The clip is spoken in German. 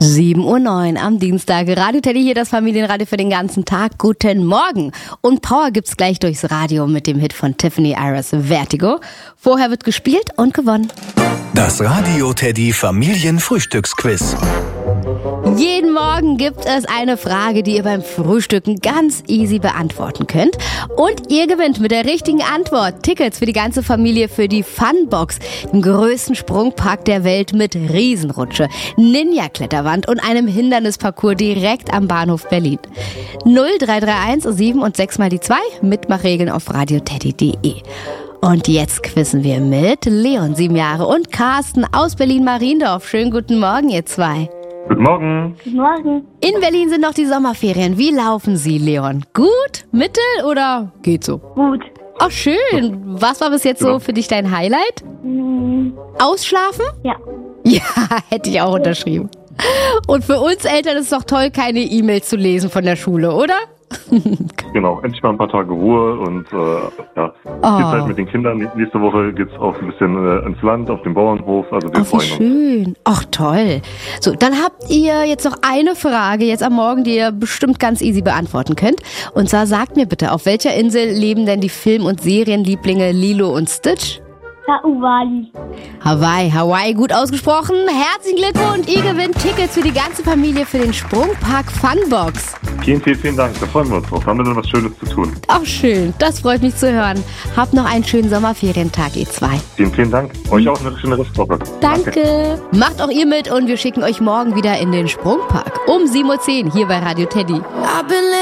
7:09 Uhr am Dienstag. Radio Teddy hier, das Familienradio für den ganzen Tag. Guten Morgen. Und Power gibt's gleich durchs Radio mit dem Hit von Tiffany Iris, Vertigo. Vorher wird gespielt und gewonnen. Das Radio Teddy Familienfrühstücksquiz. Jeden Morgen gibt es eine Frage, die ihr beim Frühstücken ganz easy beantworten könnt. Und ihr gewinnt mit der richtigen Antwort Tickets für die ganze Familie für die Funbox, dem größten Sprungpark der Welt mit Riesenrutsche, Ninja-Kletterwand und einem Hindernisparcours direkt am Bahnhof Berlin. 0331 7 und 6 mal die 2, Mitmachregeln auf radioteddy.de. Und jetzt quizzen wir mit Leon, 7 Jahre, und Carsten aus Berlin-Mariendorf. Schönen guten Morgen, ihr zwei. Guten Morgen. Guten Morgen. In Berlin sind noch die Sommerferien. Wie laufen sie, Leon? Gut? Mittel oder geht so? Gut. Ach, schön. Was war bis jetzt so für dich dein Highlight? Ausschlafen? Ja. Ja, hätte ich auch unterschrieben. Und für uns Eltern ist es doch toll, keine E-Mails zu lesen von der Schule, oder? Genau, endlich mal ein paar Tage Ruhe und viel Zeit mit den Kindern. Nächste Woche geht's auch ein bisschen ins Land, auf den Bauernhof. Also wir freuen uns. Schön. Ach, toll. So, dann habt ihr jetzt noch eine Frage jetzt am Morgen, die ihr bestimmt ganz easy beantworten könnt. Und zwar sagt mir bitte, auf welcher Insel leben denn die Film- und Serienlieblinge Lilo und Stitch? Hawaii, gut ausgesprochen. Herzlichen Glückwunsch, ihr gewinnt Tickets für die ganze Familie für den Sprungpark Funbox. Vielen Dank, da freuen wir uns drauf. Haben wir dann was Schönes zu tun. Auch schön, das freut mich zu hören. Habt noch einen schönen Sommerferientag, ihr zwei. Vielen Dank. Euch auch eine schöne Restwoche. Danke. Macht auch ihr mit und wir schicken euch morgen wieder in den Sprungpark um 7:10 Uhr hier bei Radio Teddy.